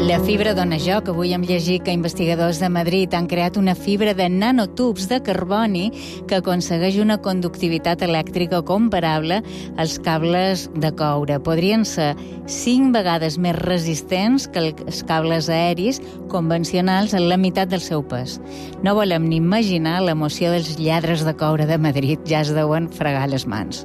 La fibra dona joc. Avui hem llegit que investigadors de Madrid han creat una fibra de nanotubs de carboni que aconsegueix una conductivitat elèctrica comparable als cables de coure. Podrien ser 5 vegades més resistents que els cables aeris convencionals en la meitat del seu pes. No volem ni imaginar l'emoció dels lladres de coure de Madrid. Ja es deuen fregar les mans.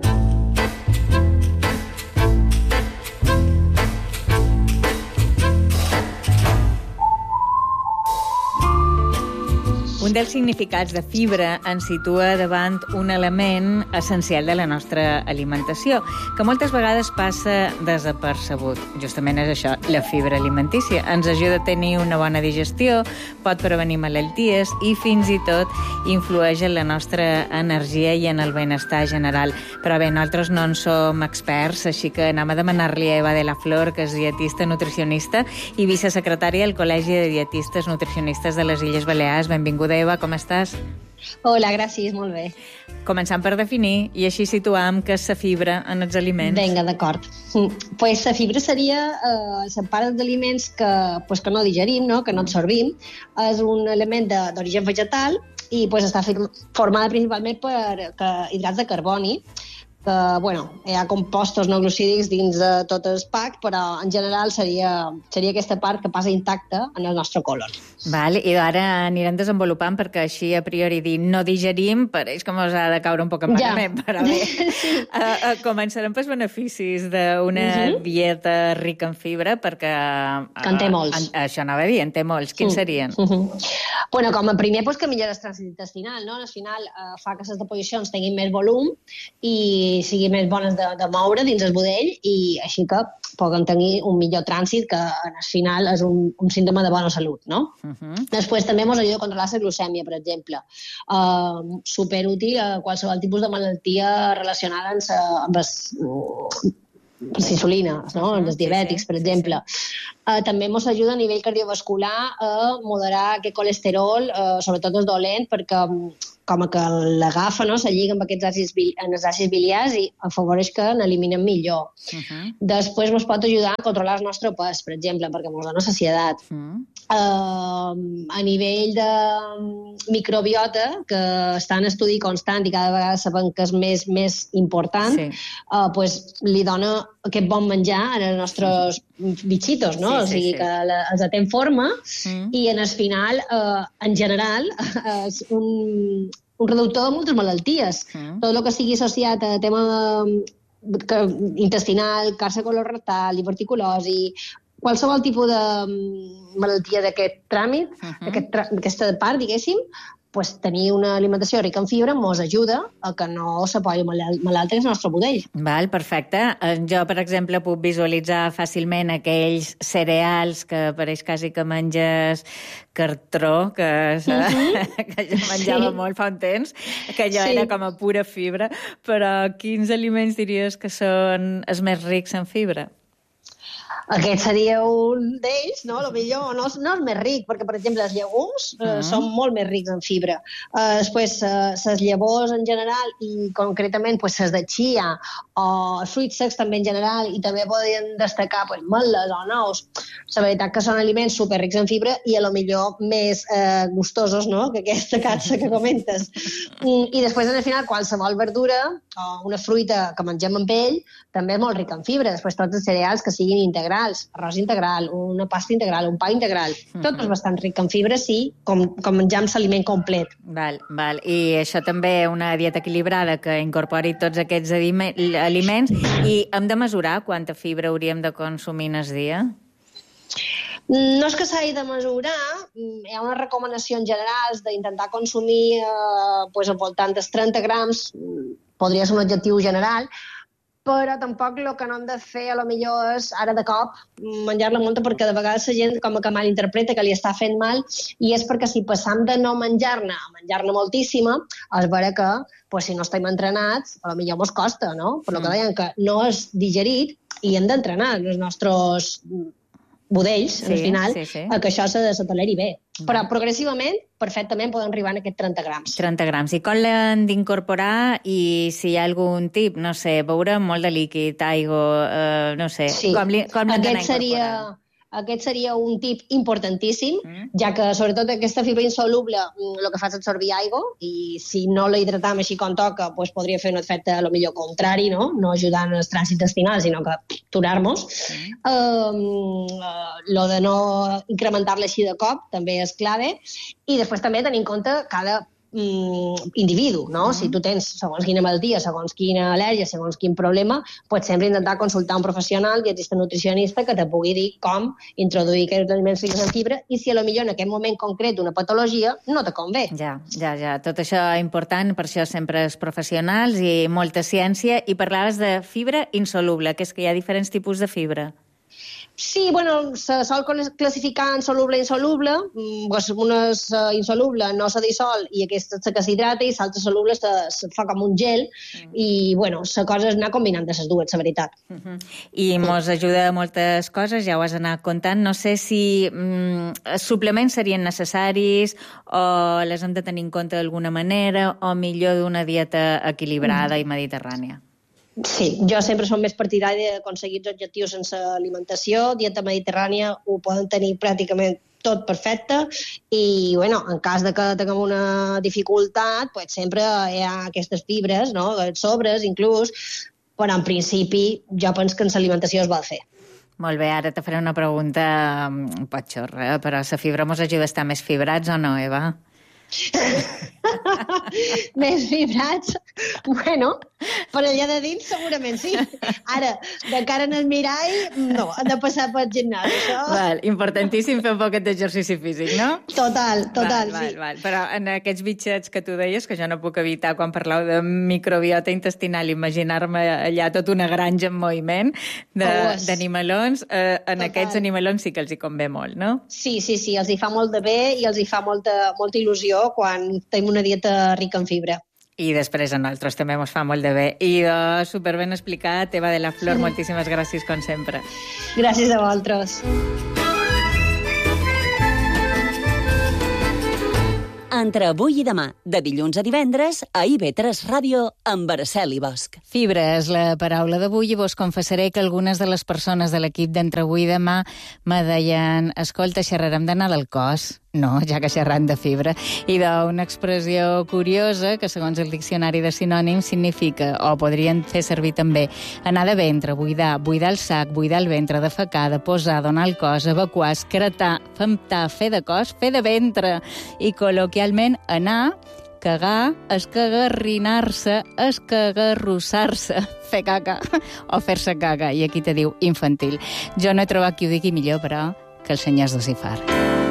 Un dels significats de fibra ens situa davant un element essencial de la nostra alimentació, que moltes vegades passa desapercebut. Justament és això, la fibra alimentícia. Ens ajuda a tenir una bona digestió, pot prevenir malalties i fins i tot influeix en la nostra energia i en el benestar general. Però bé, nosaltres no en som experts, així que anem a demanar-li a Eva de la Flor, que és dietista nutricionista i vicesecretària del Col·legi de Dietistes Nutricionistes de les Illes Balears. Benvinguda, Eva, com estàs? Hola, gràcies, molt bé. Començant per definir i així situam què és la fibra en els aliments. Vinga, d'acord. Pues la fibra seria la part dels aliments que no digerim, no? Que no absorbim. És un element d'origen vegetal i està formada principalment per hidrats de carboni, que hi ha compostos no glucídics dins de tot el pack, però en general seria aquesta part que passa intacta en el nostre colon. Val, i ara anirem desenvolupant perquè així a priori dir no digerim pareix com us ha de caure un poc en pagament, però bé. Començarem pels beneficis d'una dieta rica en fibra perquè... Que en té molts. Això anava a dir, en té molts. Quins serien? Com a primer, que millora el trànsit intestinal, no? Al final fa que les deposicions tinguin més volum i siguin més bones de moure dins el budell i així que poden tenir un millor trànsit, que al final és un símptoma de bona salut, no? Després també ens ajuda a controlar la glucèmia, per exemple. Superútil a qualsevol tipus de malaltia relacionada amb les insulines, no? Els diabètics, per exemple. També ens ajuda a nivell cardiovascular a moderar aquest colesterol, sobretot el dolent, perquè com que l'agafa, no? Se lliga amb aquests àcids biliars i afavoreix que n'eliminem millor. Després ens pot ajudar a controlar el nostre pes, per exemple, perquè ens dona saciedat. A nivell de microbiota, que està en estudi constant i cada vegada sabem que és més important, li dona aquest bon menjar als nostres bitxitos, no? O sigui que els atén forma i en el final, en general, és un reductor de moltes malalties. Tot el que sigui associat a tema intestinal, càrcer colorectal, diverticulosi, qualsevol tipus de malaltia d'aquest tràmit, d'aquesta part, diguéssim, tenir una alimentació rica en fibra ens ajuda a que no s'apoyi malaltes al nostre budell. Val, perfecte. Jo, per exemple, puc visualitzar fàcilment aquells cereals que pareix quasi que menges cartró, que jo menjava molt fa un temps, que allò era com a pura fibra, però quins aliments diries que són els més rics en fibra? Aquest seria un d'ells, no? Potser no és més ric, perquè, per exemple, els llegums són molt més rics en fibra. Després, les llavors en general i concretament les de chia o els fruits secs també en general i també podien destacar ametlles o nous. La veritat que són aliments superrics en fibra i a lo millor més gustosos, no? Que aquesta catxa que comentes. I després, al final, qualsevol verdura o una fruita que mengem amb ell també és molt rica en fibra. Després, tots els cereals que siguin integrals, arròs integral, una pasta integral, un pa integral. Tot és bastant ric en fibra, sí, com menjar l'aliment complet. Val. I això també una dieta equilibrada que incorpori tots aquests aliments i hem de mesurar quanta fibra hauríem de consumir al dia? No és que s'hagi de mesurar, hi ha unes recomanacions generals d'intentar consumir al voltant dels 30 grams, podria ser un objectiu general, però tampoc el que no hem de fer a lo millor és ara de cop menjar-la molta, perquè de vegades la gent com que malinterpreta que li està fent mal i és perquè si passam de no menjar-ne a menjar-ne moltíssima, és vera que si no estem entrenats a lo millor mos costa, no? Per lo que deien que no és digerit i hem d'entrenar els nostres budells, al final, a que això se toleri bé. Però progressivament, perfectament, poden arribar a aquests 30 grams. 30 grams. I com l'han d'incorporar i si hi ha algun tip, no sé, beure molt de líquid, aigua, no sé, com l'han d'anar incorporant? aquest seria un tip importantíssim, ja que sobretot aquesta fibra insoluble el que fa és absorbir aigua i si no la hidratam així com toca doncs podria fer un efecte a lo millor contrari, no ajudant el trànsit intestinal, sinó que aturar-nos. Lo de no incrementar-la així de cop també és clave i després també tenir en compte cada individu, no? Si tu tens segons quina malaltia, segons quina al·lèrgia, segons quin problema, pots sempre intentar consultar un professional, dietista nutricionista, que te pugui dir com introduir aquests aliments rics en fibra i si a lo millor en aquest moment concret una patologia no te convé. Ja. Tot això important, per això sempre els professionals i molta ciència. I parlaves de fibra insoluble, que és que hi ha diferents tipus de fibra. Sí, bueno, se sol classificar en soluble i insoluble. Una és insoluble, no se dissol, i aquesta és la que s'hidrata, i l'altra soluble se fa com un gel, i, bueno, la cosa és anar combinant de les dues, la veritat. I mos ajuda a moltes coses, ja ho has anat contant. No sé si suplements serien necessaris o les hem de tenir en compte d'alguna manera, o millor d'una dieta equilibrada i mediterrània. Sí, jo sempre som més partidari d'aconseguir els objectius sense alimentació. Dieta mediterrània ho poden tenir pràcticament tot perfecte i, bueno, en cas de que tinguem una dificultat, pues sempre hi ha aquestes fibres, no? Sobres, inclús, però en principi jo penso que en l'alimentació es va fer. Molt bé, ara te faré una pregunta pot xorra, però la fibra mos ajuda a estar més fibrats o no, Eva? Més fibrats? Bueno, per allà de dins segurament sí. Ara, de cara en el mirall, no, han de passar pel gimnàs, això. Val, importantíssim fer un poquet d'exercici físic, no? Total, sí. Val. Però en aquests bitxets que tu deies, que jo no puc evitar quan parlau de microbiota intestinal, imaginar-me allà tota una granja en moviment d'animalons, en aquests animalons sí que els hi convé molt, no? Sí, els hi fa molt de bé i els hi fa molta il·lusió quan tenim una dieta rica en fibra. I després a nosaltres també ens fa molt de bé. I superben explicat, Eva de la Flor, moltíssimes gràcies com sempre. Gràcies a vosaltres. Entre avui i demà, de dilluns a divendres, a IB3 Ràdio, amb Araceli Bosch. Fibra és la paraula d'avui i vos confessaré que algunes de les persones de l'equip d'Entre avui i demà me deien escolta, xerrarem d'anar del cos. No, ja que xerrant de fibra. I d'una expressió curiosa que, segons el diccionari de sinònims, significa, o podrien fer servir també, anar de ventre, buidar el sac, buidar el ventre, defecar, de posar, donar el cos, evacuar, excretar, femtar, fer de cos, fer de ventre. I col·loquialment, anar, cagar, escagarrinar-se, escagarrossar-se, fer caca o fer-se caga. I aquí te diu infantil. Jo no he trobat qui ho digui millor, però, que el senyor Dosifar.